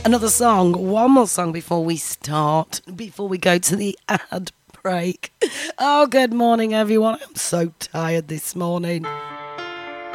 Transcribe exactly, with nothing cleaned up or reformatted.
Another song, one more song before we start, before we go to the ad break. Oh, good morning, everyone. I'm so tired this morning.